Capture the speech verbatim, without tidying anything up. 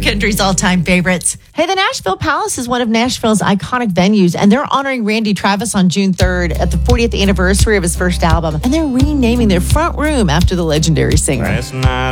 country's all-time favorites. Hey, the Nashville Palace is one of Nashville's iconic venues, and they're honoring Randy Travis on June third at the fortieth anniversary of his first album. And they're renaming their front room after the legendary singer. Last night